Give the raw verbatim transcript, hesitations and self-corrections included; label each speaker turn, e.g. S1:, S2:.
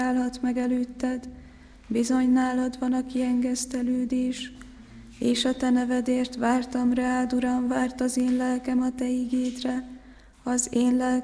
S1: állhat meg előtted, bizony nálad van a kiengesztelődés, és a te nevedért vártam rád, Uram, várt az én lelkem a te igédre, az én lelkem